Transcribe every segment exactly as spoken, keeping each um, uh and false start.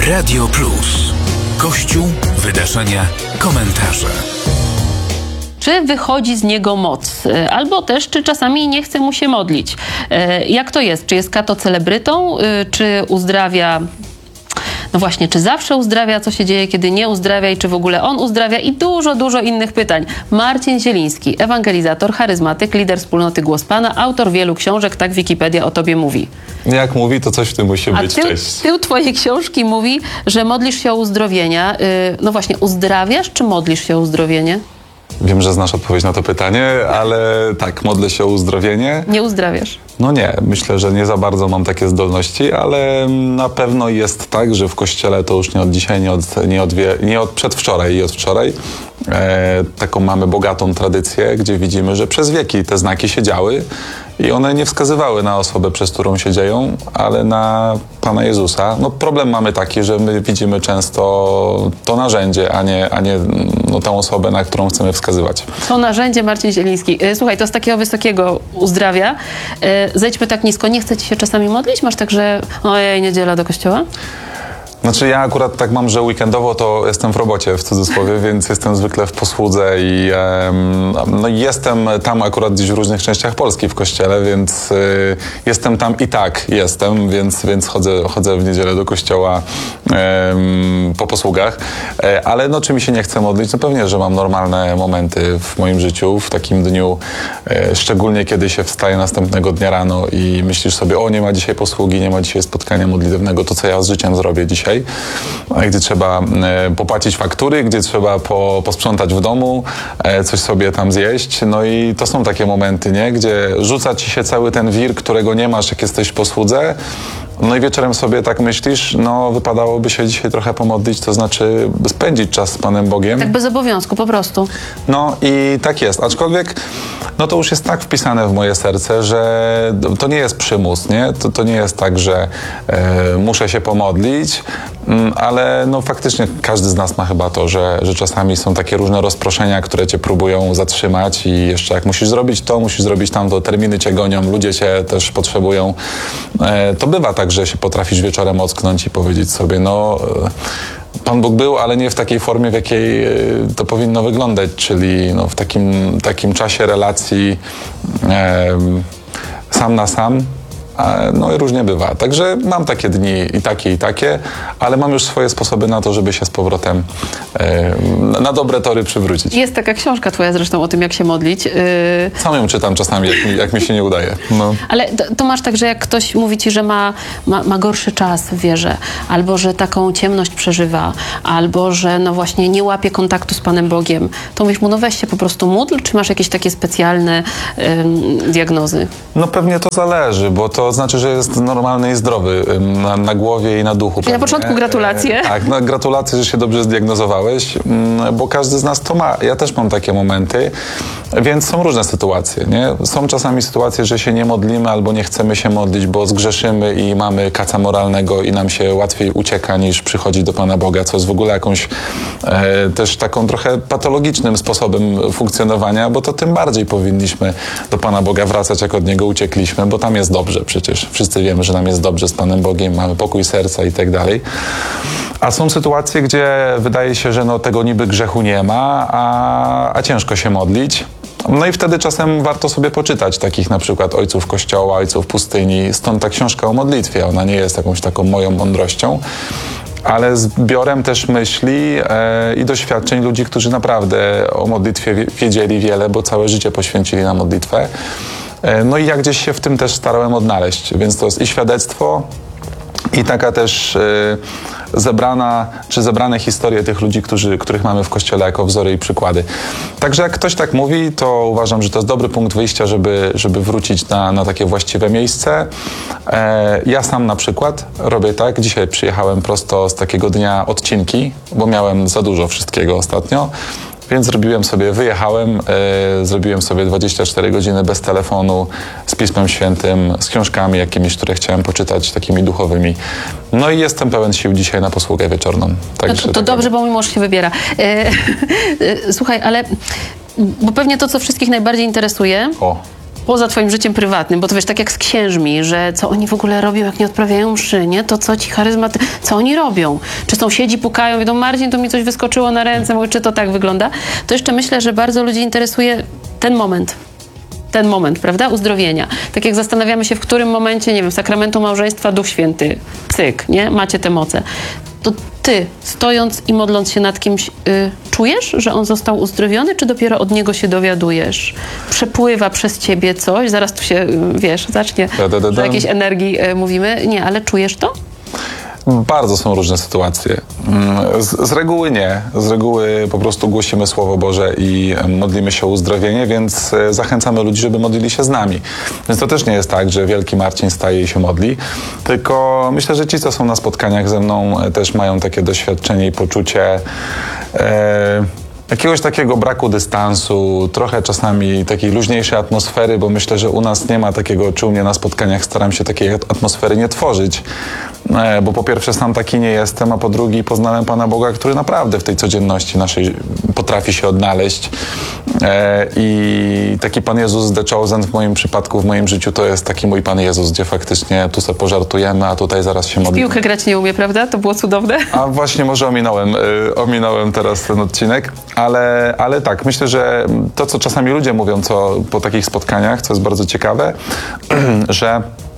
Radio Plus. Kościół, wydarzenia, komentarze. Czy wychodzi z niego moc? Albo też, czy czasami nie chce mu się modlić? Jak to jest? Czy jest kato celebrytą? Czy uzdrawia... No właśnie, czy zawsze uzdrawia, co się dzieje, kiedy nie uzdrawia i czy w ogóle on uzdrawia? I dużo, dużo innych pytań. Marcin Zieliński, ewangelizator, charyzmatyk, lider wspólnoty Głos Pana, autor wielu książek, tak Wikipedia o tobie mówi. Jak mówi, to coś w tym musi A być. tył, Cześć. tył twojej książki mówi, że modlisz się o uzdrowienia. No właśnie, uzdrawiasz czy modlisz się o uzdrowienie? Wiem, że znasz odpowiedź na to pytanie, ale tak, modlę się o uzdrowienie. Nie uzdrawiasz. No nie, myślę, że nie za bardzo mam takie zdolności, ale na pewno jest tak, że w Kościele to już nie od dzisiaj, nie od, nie od, wie, nie od przedwczoraj i od wczoraj e, taką mamy bogatą tradycję, gdzie widzimy, że przez wieki te znaki się działy i one nie wskazywały na osobę, przez którą się dzieją, ale na Pana Jezusa. No problem mamy taki, że my widzimy często to narzędzie, a nie, a nie no, tę osobę, na którą chcemy wskazywać. To narzędzie, Marcin Zieliński. Słuchaj, to z takiego wysokiego uzdrawia. Zejdźmy tak nisko. Nie chce ci się czasami modlić? Masz tak, że ojej, niedziela do kościoła? Znaczy ja akurat tak mam, że weekendowo to jestem w robocie, w cudzysłowie, więc jestem zwykle w posłudze i um, no jestem tam akurat gdzieś w różnych częściach Polski w kościele, więc y, jestem tam i tak jestem, więc, więc chodzę, chodzę w niedzielę do kościoła um, po posługach. E, ale no czy mi się nie chce modlić? No pewnie, że mam normalne momenty w moim życiu, w takim dniu, e, szczególnie kiedy się wstaje następnego dnia rano i myślisz sobie, o nie ma dzisiaj posługi, nie ma dzisiaj spotkania modlitewnego, to co ja z życiem zrobię dzisiaj? Gdzie trzeba e, popłacić faktury, gdzie trzeba po, posprzątać w domu, e, coś sobie tam zjeść. No i to są takie momenty, nie? Gdzie rzuca ci się cały ten wir, którego nie masz, jak jesteś w posłudze. No i wieczorem sobie tak myślisz, no wypadałoby się dzisiaj trochę pomodlić, to znaczy spędzić czas z Panem Bogiem. Tak bez obowiązku, po prostu. No i tak jest, aczkolwiek no to już jest tak wpisane w moje serce, że to nie jest przymus, nie? To, to nie jest tak, że e, muszę się pomodlić, m, ale no faktycznie każdy z nas ma chyba to, że, że czasami są takie różne rozproszenia, które cię próbują zatrzymać i jeszcze jak musisz zrobić to, musisz zrobić tamto, terminy cię gonią, ludzie cię też potrzebują. E, to bywa tak, że się potrafisz wieczorem ocknąć i powiedzieć sobie, no Pan Bóg był, ale nie w takiej formie, w jakiej to powinno wyglądać, czyli no, w takim, takim czasie relacji e, sam na sam. No i różnie bywa. Także mam takie dni i takie, i takie, ale mam już swoje sposoby na to, żeby się z powrotem e, na dobre tory przywrócić. Jest taka książka twoja zresztą o tym, jak się modlić. Yy... Sam ją czytam czasami, jak mi, jak mi się nie udaje. No. Ale to, to masz tak, że jak ktoś mówi ci, że ma, ma, ma gorszy czas w wierze, albo że taką ciemność przeżywa, albo że no właśnie nie łapie kontaktu z Panem Bogiem, to mówisz mu, no weź się po prostu módl, czy masz jakieś takie specjalne yy, diagnozy? No pewnie to zależy, bo to To znaczy, że jest normalny i zdrowy na, na głowie i na duchu. I na początku gratulacje. E, tak, no, gratulacje, że się dobrze zdiagnozowałeś, bo każdy z nas to ma. Ja też mam takie momenty, więc są różne sytuacje, nie? Są czasami sytuacje, że się nie modlimy albo nie chcemy się modlić, bo zgrzeszymy i mamy kaca moralnego i nam się łatwiej ucieka niż przychodzić do Pana Boga, co jest w ogóle jakąś e, też taką trochę patologicznym sposobem funkcjonowania, bo to tym bardziej powinniśmy do Pana Boga wracać, jak od Niego uciekliśmy, bo tam jest dobrze. Przecież wszyscy wiemy, że nam jest dobrze z Panem Bogiem, mamy pokój serca i tak dalej. A są sytuacje, gdzie wydaje się, że no, tego niby grzechu nie ma, a, a ciężko się modlić. No i wtedy czasem warto sobie poczytać takich na przykład ojców Kościoła, ojców pustyni. Stąd ta książka o modlitwie. Ona nie jest jakąś taką moją mądrością, ale zbiorem też myśli e, i doświadczeń ludzi, którzy naprawdę o modlitwie wiedzieli wiele, bo całe życie poświęcili na modlitwę. No i ja gdzieś się w tym też starałem odnaleźć, więc to jest i świadectwo, i taka też y, zebrana, czy zebrane historie tych ludzi, którzy, których mamy w Kościele jako wzory i przykłady. Także jak ktoś tak mówi, to uważam, że to jest dobry punkt wyjścia, żeby, żeby wrócić na, na takie właściwe miejsce. E, ja sam na przykład robię tak, dzisiaj przyjechałem prosto z takiego dnia odcinki, bo miałem za dużo wszystkiego ostatnio. Więc zrobiłem sobie, wyjechałem, e, zrobiłem sobie dwadzieścia cztery godziny bez telefonu, z Pismem Świętym, z książkami jakimiś, które chciałem poczytać, takimi duchowymi. No i jestem pełen sił dzisiaj na posługę wieczorną. Także, no to to tak dobrze, bo mój mąż się wybiera. E, e, słuchaj, ale bo pewnie to, co wszystkich najbardziej interesuje, o. poza twoim życiem prywatnym, bo to wiesz, tak jak z księżmi, że co oni w ogóle robią, jak nie odprawiają mszy, nie? To co ci charyzmaty... Co oni robią? Czy sąsiedzi pukają, wiedzą, Marcin, to mi coś wyskoczyło na ręce, mówię, czy to tak wygląda? To jeszcze myślę, że bardzo ludzi interesuje ten moment. Ten moment, prawda? Uzdrowienia. Tak jak zastanawiamy się, w którym momencie, nie wiem, sakramentu małżeństwa, Duch Święty, cyk, nie? Macie te moce. To ty, stojąc i modląc się nad kimś, y, czujesz, że on został uzdrowiony, czy dopiero od niego się dowiadujesz? Przepływa przez ciebie coś, zaraz tu się, y, wiesz, zacznie, da, da, da, da. o jakiejś energii y, mówimy. Nie, ale czujesz to? Bardzo są różne sytuacje. Z, z reguły nie. Z reguły po prostu głosimy Słowo Boże i modlimy się o uzdrowienie, więc zachęcamy ludzi, żeby modlili się z nami. Więc to też nie jest tak, że wielki Marcin staje i się modli, tylko myślę, że ci, co są na spotkaniach ze mną, też mają takie doświadczenie i poczucie e, jakiegoś takiego braku dystansu, trochę czasami takiej luźniejszej atmosfery, bo myślę, że u nas nie ma takiego, czy u mnie na spotkaniach staram się takiej atmosfery nie tworzyć, bo po pierwsze sam taki nie jestem, a po drugie poznałem Pana Boga, który naprawdę w tej codzienności naszej potrafi się odnaleźć i taki Pan Jezus The Chosen w moim przypadku, w moim życiu to jest taki mój Pan Jezus, gdzie faktycznie tu sobie pożartujemy, a tutaj zaraz się modlimy. Piłkę grać nie umie, prawda? To było cudowne. A właśnie może ominąłem, ominąłem teraz ten odcinek, ale, ale tak, myślę, że to, co czasami ludzie mówią co, po takich spotkaniach, co jest bardzo ciekawe, że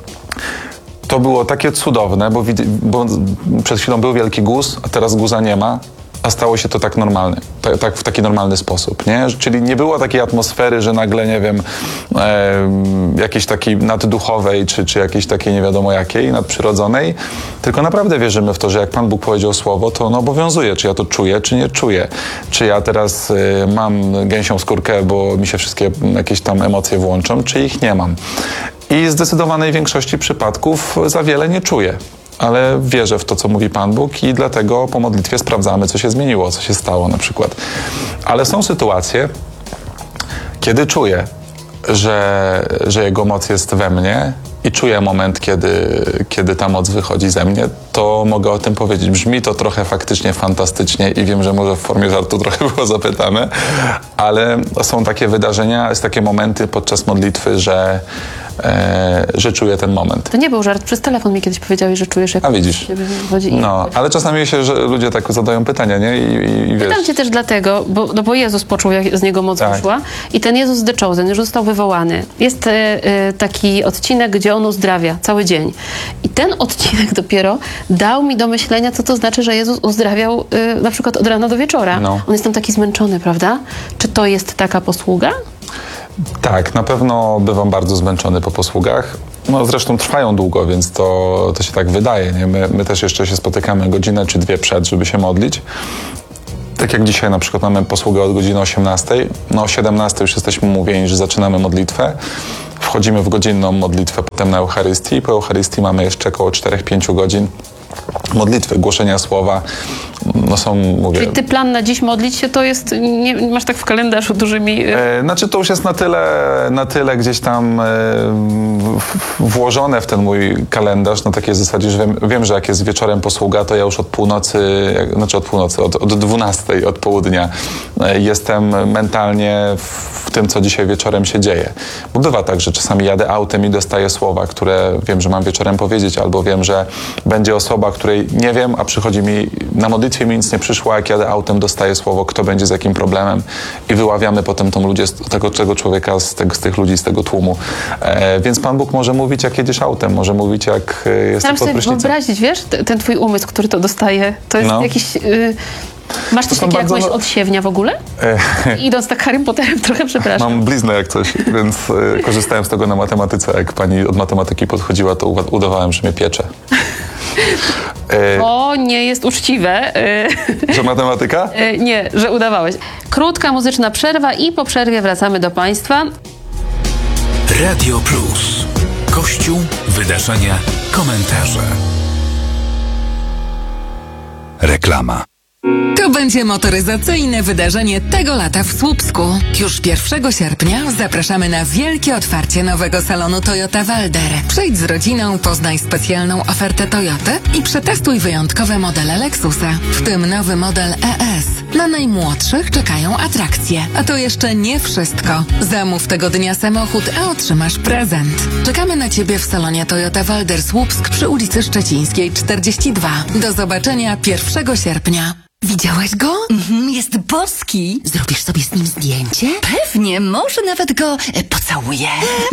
to było takie cudowne, bo, bo przed chwilą był wielki guz, a teraz guza nie ma, a stało się to tak normalny, tak, tak w taki normalny sposób, nie? Czyli nie było takiej atmosfery, że nagle, nie wiem, e, jakiejś takiej nadduchowej, czy, czy jakiejś takiej nie wiadomo jakiej, nadprzyrodzonej, tylko naprawdę wierzymy w to, że jak Pan Bóg powiedział słowo, to ono obowiązuje, czy ja to czuję, czy nie czuję. Czy ja teraz e, mam gęsią skórkę, bo mi się wszystkie jakieś tam emocje włączą, czy ich nie mam. I w zdecydowanej większości przypadków za wiele nie czuję. Ale wierzę w to, co mówi Pan Bóg i dlatego po modlitwie sprawdzamy, co się zmieniło, co się stało na przykład. Ale są sytuacje, kiedy czuję, że, że Jego moc jest we mnie i czuję moment, kiedy, kiedy ta moc wychodzi ze mnie, to mogę o tym powiedzieć. Brzmi to trochę faktycznie fantastycznie i wiem, że może w formie żartu trochę było zapytane, ale są takie wydarzenia, jest takie momenty podczas modlitwy, że E, że czuję ten moment. To nie był żart, przez telefon mi kiedyś powiedziałeś, że czujesz, jak A widzisz. chodzi. No, ale czasami się, że ludzie tak zadają pytania, nie? I, i, i wiesz. Pytam cię też dlatego, bo, no bo Jezus poczuł, jak z niego moc tak. wyszła i ten Jezus The Chosen już został wywołany. Jest e, e, taki odcinek, gdzie on uzdrawia cały dzień. I ten odcinek dopiero dał mi do myślenia, co to znaczy, że Jezus uzdrawiał e, na przykład od rana do wieczora. No. On jest tam taki zmęczony, prawda? Czy to jest taka posługa? Tak, na pewno bywam bardzo zmęczony po posługach. No zresztą trwają długo, więc to, to się tak wydaje. Nie? My, my też jeszcze się spotykamy godzinę czy dwie przed, żeby się modlić. Tak jak dzisiaj na przykład mamy posługę od godziny osiemnastej. No o siedemnastej już jesteśmy umówieni, że zaczynamy modlitwę. Wchodzimy w godzinną modlitwę, potem na Eucharystii. Po Eucharystii mamy jeszcze około cztery do pięciu godzin modlitwy, głoszenia słowa. No są, mówię... Czyli ty plan na dziś modlić się to jest, nie, masz tak w kalendarzu dużymi... E, znaczy to już jest na tyle, na tyle gdzieś tam e, w, włożone w ten mój kalendarz na takiej zasadzie, że wiem, wiem, że jak jest wieczorem posługa, to ja już od północy, jak, znaczy od północy, od, od dwunastej, od południa e, jestem mentalnie w, w tym, co dzisiaj wieczorem się dzieje. Bo bywa tak, że czasami jadę autem i dostaję słowa, które wiem, że mam wieczorem powiedzieć, albo wiem, że będzie osoba, której nie wiem, a przychodzi mi na modlitwie mi nic nie przyszło, jak jadę autem, dostaję słowo, kto będzie z jakim problemem i wyławiamy potem tą ludzie, tego, tego człowieka z, tego, z tych ludzi, z tego tłumu. E, więc Pan Bóg może mówić, jak jedziesz autem, może mówić, jak jest pod sobie prysznicem. wyobrazić, wiesz, ten, ten twój umysł, który to dostaje, to jest no. jakiś... Y Masz coś takiego, bardzo... jak jakąś odsiewnia w ogóle? E... Idąc tak Harrym Potterem trochę, przepraszam. Mam bliznę jak coś, więc e, korzystałem z tego na matematyce. Jak pani od matematyki podchodziła, to udawałem, że mnie piecze. E... To nie jest uczciwe. E... Że matematyka? E... Nie, że udawałeś. Krótka muzyczna przerwa i po przerwie wracamy do Państwa. Radio Plus. Kościół, wydarzenia, komentarze. Reklama. To będzie motoryzacyjne wydarzenie tego lata w Słupsku. Już pierwszego sierpnia zapraszamy na wielkie otwarcie nowego salonu Toyota Walder. Przyjdź z rodziną, poznaj specjalną ofertę Toyoty i przetestuj wyjątkowe modele Lexusa, w tym nowy model E S. Na najmłodszych czekają atrakcje. A to jeszcze nie wszystko. Zamów tego dnia samochód, a otrzymasz prezent. Czekamy na Ciebie w salonie Toyota Walder Słupsk przy ulicy Szczecińskiej czterdzieści dwa. Do zobaczenia pierwszego sierpnia. Widziałaś go? Mhm, jest boski. Zrobisz sobie z nim zdjęcie? Pewnie, może nawet go e, pocałuję.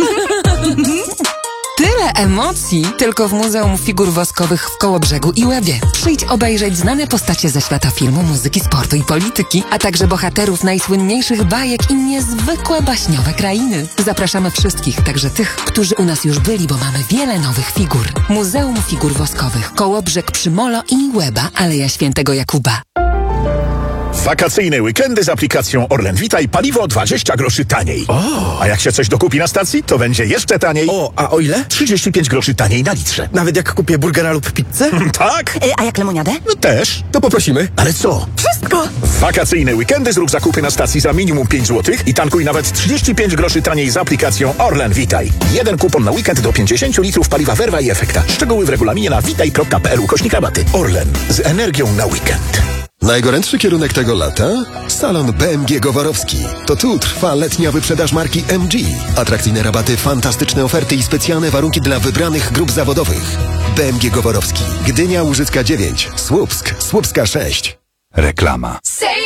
Tyle emocji tylko w Muzeum Figur Woskowych w Kołobrzegu i Łebie. Przyjdź obejrzeć znane postacie ze świata filmu, muzyki, sportu i polityki, a także bohaterów najsłynniejszych bajek i niezwykłe baśniowe krainy. Zapraszamy wszystkich, także tych, którzy u nas już byli, bo mamy wiele nowych figur. Muzeum Figur Woskowych, Kołobrzeg przy Molo i Łeba, Aleja Świętego Jakuba. Wakacyjne weekendy z aplikacją Orlen Witaj, paliwo dwadzieścia groszy taniej. O. A jak się coś dokupi na stacji, to będzie jeszcze taniej. O, a o ile? trzydzieści pięć groszy taniej na litrze. Nawet jak kupię burgera lub pizzę? Tak? E, a jak lemoniadę? No też. To poprosimy. Ale co? Wszystko! W wakacyjne weekendy zrób zakupy na stacji za minimum pięć złotych i tankuj nawet trzydzieści pięć groszy taniej z aplikacją Orlen Witaj. Jeden kupon na weekend do pięćdziesiąt litrów paliwa Verva i Efekta. Szczegóły w regulaminie na witaj kropka p l ukośnik rabaty. Orlen. Z energią na weekend. Najgorętszy kierunek tego lata? Salon B M G Gowarowski. To tu trwa letnia wyprzedaż marki M G. Atrakcyjne rabaty, fantastyczne oferty i specjalne warunki dla wybranych grup zawodowych. B M G Gowarowski. Gdynia Łużycka dziewięć. Słupsk. Słupska sześć. Reklama.